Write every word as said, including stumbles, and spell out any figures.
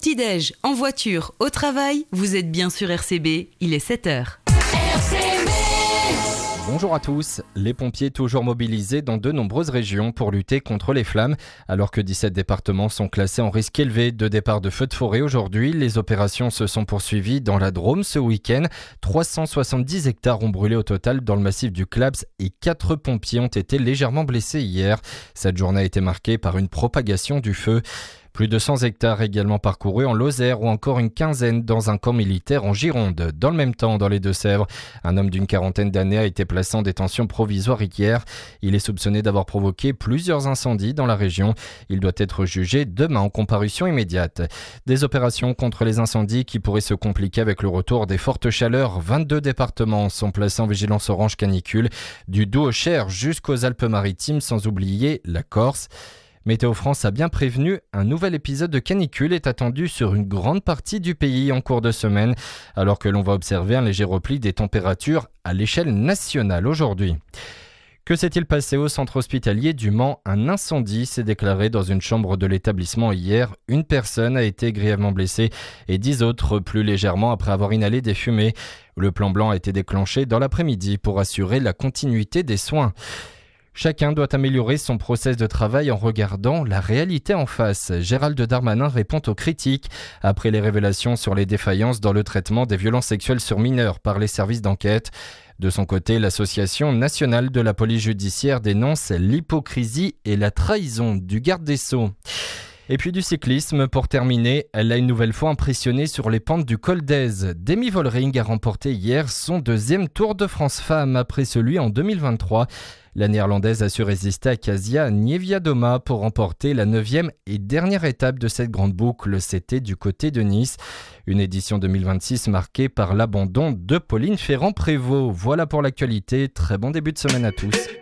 petit-déj, en voiture, au travail, vous êtes bien sur R C B, il est sept heures. R C B. Bonjour à tous. Les pompiers toujours mobilisés dans de nombreuses régions pour lutter contre les flammes. Alors que dix-sept départements sont classés en risque élevé de départ de feux de forêt aujourd'hui, les opérations se sont poursuivies dans la Drôme ce week-end. trois cent soixante-dix hectares ont brûlé au total dans le massif du Claps et quatre pompiers ont été légèrement blessés hier. Cette journée a été marquée par une propagation du feu. Plus de cent hectares également parcourus en Lozère ou encore une quinzaine dans un camp militaire en Gironde. Dans le même temps, dans les Deux-Sèvres, un homme d'une quarantaine d'années a été placé en détention provisoire hier. Il est soupçonné d'avoir provoqué plusieurs incendies dans la région. Il doit être jugé demain en comparution immédiate. Des opérations contre les incendies qui pourraient se compliquer avec le retour des fortes chaleurs. vingt-deux départements sont placés en vigilance orange canicule, du Doubs au Cher jusqu'aux Alpes-Maritimes, sans oublier la Corse. Météo France a bien prévenu, un nouvel épisode de canicule est attendu sur une grande partie du pays en cours de semaine, alors que l'on va observer un léger repli des températures à l'échelle nationale aujourd'hui. Que s'est-il passé au centre hospitalier du Mans ? Un incendie s'est déclaré dans une chambre de l'établissement hier. Une personne a été grièvement blessée et dix autres plus légèrement après avoir inhalé des fumées. Le plan blanc a été déclenché dans l'après-midi pour assurer la continuité des soins. Chacun doit améliorer son process de travail en regardant la réalité en face. Gérald Darmanin répond aux critiques après les révélations sur les défaillances dans le traitement des violences sexuelles sur mineurs par les services d'enquête. De son côté, l'Association nationale de la police judiciaire dénonce l'hypocrisie et la trahison du garde des Sceaux. Et puis du cyclisme, pour terminer, elle a une nouvelle fois impressionné sur les pentes du Col d'Èze. Demi Vollering a remporté hier son deuxième Tour de France Femmes après celui en deux mille vingt-trois. La Néerlandaise a su résister à Kasia Niewiadoma pour remporter la neuvième et dernière étape de cette grande boucle. C'était du côté de Nice. Une édition deux mille vingt-six marquée par l'abandon de Pauline Ferrand-Prévot. Voilà pour l'actualité. Très bon début de semaine à tous.